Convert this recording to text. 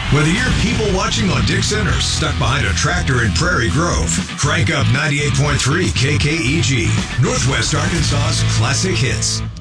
Whether you're people watching on Dixon or stuck behind a tractor in Prairie Grove, crank up 98.3 KKEG, Northwest Arkansas's classic hits.